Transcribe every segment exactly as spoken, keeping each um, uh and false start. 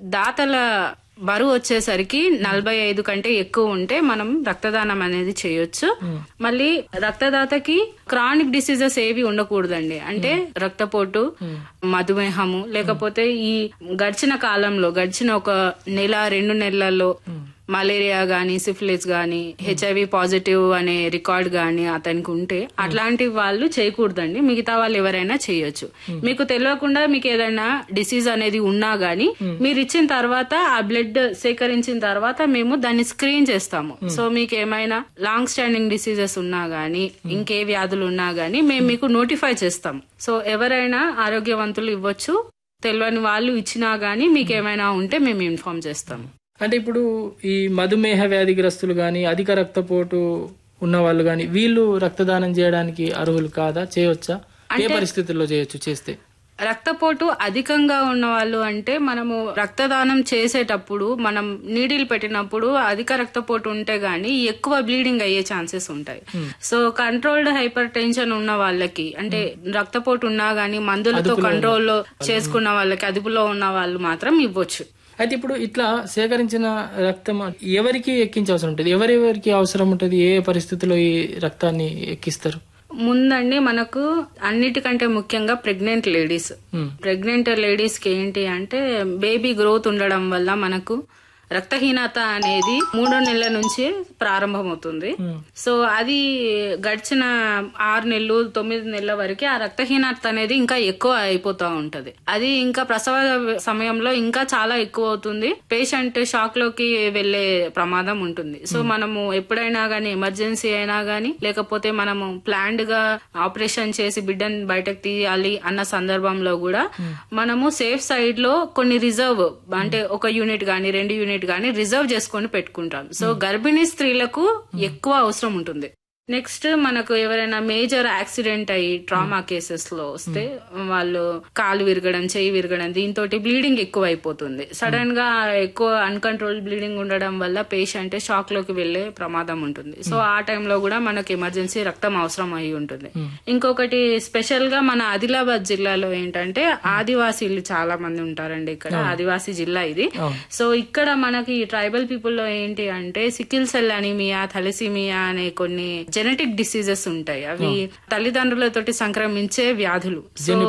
దాతల బరువు వచ్చేసరికి నలభై ఐదు కంటే ఎక్కువ ఉంటే మనం రక్తదానం అనేది చేయొచ్చు. మళ్ళీ రక్తదాతకి క్రానిక్ డిసీజెస్ ఏవి ఉండకూడదండి. అంటే రక్తపోటు, మధుమేహము, లేకపోతే ఈ గడిచిన కాలంలో గడిచిన ఒక నెల రెండు నెలల్లో మలేరియా గానీ, సిఫిలిస్ గానీ, హెచ్ఐవి పాజిటివ్ అనే రికార్డ్ గానీ అతనికి ఉంటే అట్లాంటి వాళ్ళు చేయకూడదండి. మిగతా వాళ్ళు ఎవరైనా చేయొచ్చు. మీకు తెలియకుండా మీకు ఏదైనా డిసీజ్ అనేది ఉన్నా గానీ మీరు ఇచ్చిన తర్వాత ఆ బ్లడ్ సేకరించిన తర్వాత మేము దాన్ని స్క్రీన్ చేస్తాము. సో మీకు ఏమైనా లాంగ్ స్టాండింగ్ డిసీజెస్ ఉన్నా గానీ, ఇంకే వ్యాధులు ఉన్నా గానీ మేము మీకు నోటిఫై చేస్తాము. సో ఎవరైనా ఆరోగ్యవంతులు ఇవ్వచ్చు. తెలియని వాళ్ళు ఇచ్చినా గానీ మీకు ఏమైనా ఉంటే మేము ఇన్ఫార్మ్ చేస్తాము. అంటే ఇప్పుడు ఈ మధుమేహ వ్యాధిగ్రస్తులు గాని, అధిక రక్తపోటు ఉన్న వాళ్ళు గాని, వీళ్ళు రక్తదానం చేయడానికి అర్హులు కాదా? చేయొచ్చా? ఏ పరిస్థితుల్లో చేయొచ్చు? చేస్తే రక్తపోటు అధికంగా ఉన్న వాళ్ళు అంటే మనము రక్తదానం చేసేటప్పుడు మనం నీడిల్ పెట్టినప్పుడు అధిక రక్తపోటు ఉంటే గానీ ఎక్కువ బ్లీడింగ్ అయ్యే ఛాన్సెస్ ఉంటాయి. సో కంట్రోల్డ్ హైపర్ టెన్షన్ ఉన్న వాళ్ళకి, అంటే రక్తపోటు ఉన్నా గానీ మందులతో కంట్రోల్ చేసుకున్న వాళ్ళకి, అదుపులో ఉన్న వాళ్ళు మాత్రం ఇవ్వచ్చు. అయితే ఇప్పుడు ఇట్లా సేకరించిన రక్తం ఎవరికి ఎక్కించవసరం ఉంటుంది? ఎవరెవరికి అవసరం ఉంటుంది? ఏ పరిస్థితుల్లో ఈ రక్తాన్ని ఎక్కిస్తారు? ముందండి మనకు అన్నిటికంటే ముఖ్యంగా ప్రెగ్నెంట్ లేడీస్ ప్రెగ్నెంట్ లేడీస్ కి ఏంటి అంటే బేబీ గ్రోత్ ఉండడం వల్ల మనకు రక్తహీనత అనేది మూడో నెలల నుంచి ప్రారంభమవుతుంది. సో అది గడిచిన ఆరు నెలలు తొమ్మిది నెలల వరకు ఆ రక్తహీనత అనేది ఇంకా ఎక్కువ అయిపోతా ఉంటది. అది ఇంకా ప్రసవ సమయంలో ఇంకా చాలా ఎక్కువ అవుతుంది. పేషెంట్ షాక్ లోకి వెళ్లే ప్రమాదం ఉంటుంది. సో మనము ఎప్పుడైనా గానీ ఎమర్జెన్సీ అయినా గానీ, లేకపోతే మనము ప్లాన్డ్ గా ఆపరేషన్ చేసి బిడ్డని బయటకు తీయాలి అన్న సందర్భంలో కూడా మనము సేఫ్ సైడ్ లో కొన్ని రిజర్వ్, అంటే ఒక యూనిట్ గానీ రెండు యూనిట్ గానీ రిజర్వ్ చేసుకొని పెట్టుకుంటాం. సో గర్భిణీ స్త్రీలకు ఎక్కువ అవసరం ఉంటుంది. నెక్స్ట్ మనకు ఎవరైనా మేజర్ యాక్సిడెంట్ అయ్యి ట్రామా కేసెస్ లో వస్తే వాళ్ళు కాలు విరగడం, చెయ్యి విరగడం, దీంతో బ్లీడింగ్ ఎక్కువ అయిపోతుంది. సడన్ గా ఎక్కువ అన్కంట్రోల్ బ్లీడింగ్ ఉండడం వల్ల పేషెంట్ షాక్ లోకి వెళ్లే ప్రమాదం ఉంటుంది. సో ఆ టైంలో కూడా మనకు ఎమర్జెన్సీ రక్తం అవసరం అయి ఉంటుంది. ఇంకొకటి స్పెషల్ గా మన ఆదిలాబాద్ జిల్లాలో ఏంటంటే ఆదివాసీలు చాలా మంది ఉంటారండి. ఇక్కడ ఆదివాసీ జిల్లా ఇది. సో ఇక్కడ మనకి ట్రైబల్ పీపుల్ లో ఏంటి అంటే సికిల్ సెల్ అనీమియా, థాలసీమియా అనే కొన్ని జెనెటిక్ డిసీజెస్ ఉంటాయి. అవి తల్లిదండ్రులతోటి సంక్రమించే వ్యాధులు,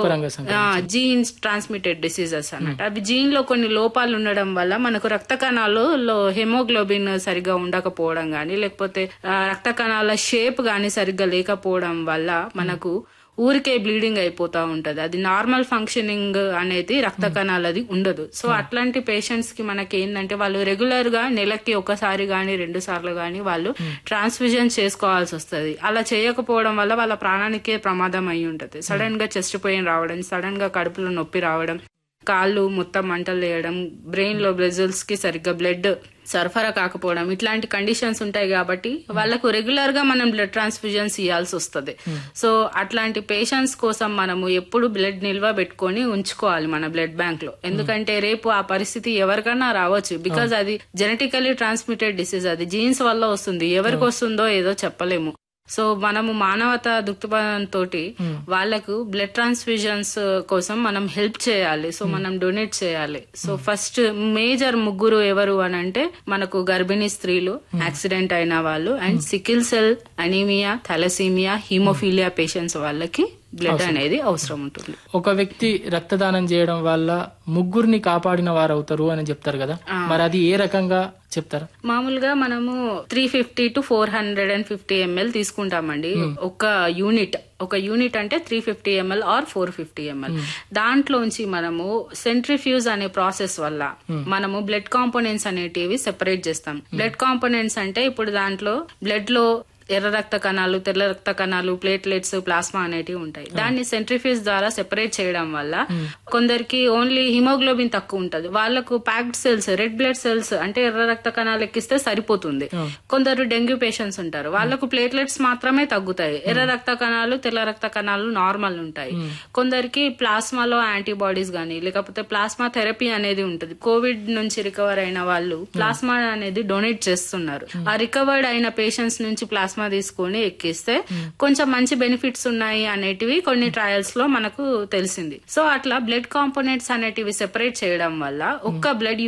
జీన్స్ ట్రాన్స్మిటెడ్ డిసీజెస్ అన్నట్టు. అవి జీన్ లో కొన్ని లోపాలు ఉండడం వల్ల మనకు రక్త కణాలలో హెమోగ్లోబిన్ సరిగా ఉండకపోవడం గానీ, లేకపోతే రక్త కణాల షేప్ గానీ సరిగ్గా లేకపోవడం వల్ల మనకు ఊరికే బ్లీడింగ్ అయిపోతా ఉంటది. అది నార్మల్ ఫంక్షనింగ్ అనేది రక్త కణాలది ఉండదు. సో అట్లాంటి పేషెంట్స్ కి మనకి ఏంటంటే వాళ్ళు రెగ్యులర్ గా నెలకి ఒకసారి గానీ రెండు సార్లు గానీ వాళ్ళు ట్రాన్స్ఫ్యూజన్ చేసుకోవాల్సి వస్తుంది. అలా చేయకపోవడం వల్ల వాళ్ళ ప్రాణానికే ప్రమాదం అయి ఉంటది. సడన్ గా చెస్ట్ పెయిన్ రావడం, సడన్ గా కడుపులో నొప్పి రావడం, కాళ్ళు మొత్తం మంటలు వేయడం, బ్రెయిన్ లో బ్లెజల్స్ కి సరిగ్గా బ్లడ్ సరఫరా కాకపోవడం, ఇట్లాంటి కండిషన్స్ ఉంటాయి. కాబట్టి వాళ్లకు రెగ్యులర్ గా మనం బ్లడ్ ట్రాన్స్ఫ్యూజన్స్ ఇవ్వాల్సి వస్తుంది. సో అట్లాంటి పేషెంట్స్ కోసం మనము ఎప్పుడు బ్లడ్ నిల్వ పెట్టుకొని ఉంచుకోవాలి మన బ్లడ్ బ్యాంక్ లో. ఎందుకంటే రేపు ఆ పరిస్థితి ఎవరికైనా రావచ్చు. బికాజ్ అది జెనెటికలీ ట్రాన్స్మిటెడ్ డిసీజ్, అది జీన్స్ వల్ల వస్తుంది. ఎవరికి వస్తుందో ఏదో చెప్పలేము. సో మనము మానవతా దృక్పథంతో వాళ్లకు బ్లడ్ ట్రాన్స్ఫ్యూజన్స్ కోసం మనం హెల్ప్ చేయాలి. సో మనం డొనేట్ చేయాలి. సో ఫస్ట్ మేజర్ ముగ్గురు ఎవరు అని అంటే మనకు గర్భిణీ స్త్రీలు, యాక్సిడెంట్ అయిన వాళ్ళు, and sickle cell anaemia, thalassaemia, haemophilia patients వాళ్ళకి బ్లడ్ అనేది అవసరం ఉంటుంది. ఒక వ్యక్తి రక్తదానం చేయడం వల్ల ముగ్గురిని కాపాడిన వారు అవుతారు అని చెప్తారు కదా, మరి అది ఏ రకంగా చెప్తారు? మామూలుగా మనము three fifty to four hundred and fifty ML తీసుకుంటామండి ఒక యూనిట్. ఒక యూనిట్ అంటే three fifty ML are four fifty ML. దాంట్లోంచి మనము సెంట్రిఫ్యూజ్ అనే ప్రాసెస్ వల్ల మనము బ్లడ్ కాంపోనెంట్స్ అనేటివి సెపరేట్ చేస్తాం. బ్లడ్ కాంపోనెంట్స్ అంటే ఇప్పుడు దాంట్లో బ్లడ్ లో ఎర్ర రక్త కణాలు, తెల్ల రక్త కణాలు, ప్లేట్లెట్స్, ప్లాస్మా అనేటివి ఉంటాయి. దాన్ని సెంట్రిఫ్యూజ్ ద్వారా సెపరేట్ చేయడం వల్ల కొందరికి ఓన్లీ హిమోగ్లోబిన్ తక్కువ ఉంటది, వాళ్లకు packed cells, red blood cells అంటే ఎర్ర రక్త కణాలు ఎక్కిస్తే సరిపోతుంది. కొందరు డెంగ్యూ పేషెంట్స్ ఉంటారు, వాళ్లకు ప్లేట్లెట్స్ మాత్రమే తగ్గుతాయి, ఎర్ర రక్త కణాలు, తెల్ల రక్త కణాలు నార్మల్ ఉంటాయి. కొందరికి ప్లాస్మాలో యాంటీబాడీస్ గానీ, లేకపోతే ప్లాస్మా థెరపీ అనేది ఉంటుంది. కోవిడ్ నుంచి రికవర్ అయిన వాళ్ళు ప్లాస్మా అనేది డొనేట్ చేస్తున్నారు. ఆ రికవర్డ్ అయిన పేషెంట్స్ నుంచి ప్లాస్మా తీసుకొని ఎక్కిస్తే కొంచెం మంచి బెనిఫిట్స్ ఉన్నాయి అనేటివి కొన్ని ట్రయల్స్ లో మనకు తెలిసింది. సో అట్లా బ్లడ్ కాంపోనెంట్స్ అనేటివి సెపరేట్ చేయడం వల్ల ఒక్క బ్లడ్